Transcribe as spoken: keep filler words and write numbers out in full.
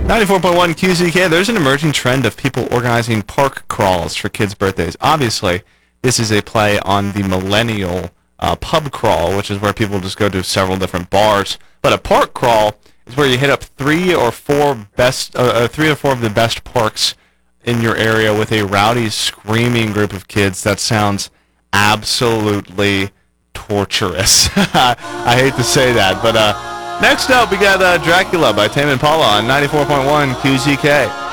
ninety-four point one Q Z K, there's an emerging trend of people organizing park crawls for kids' birthdays. Obviously, this is a play on the millennial uh, pub crawl, which is where people just go to several different bars. But a park crawl is where you hit up three or four best, uh, uh, three or four of the best parks in your area with a rowdy, screaming group of kids. That sounds absolutely torturous. I hate to say that, but uh, next up we got uh, Dracula by Tame Impala on ninety-four point one Q Z K.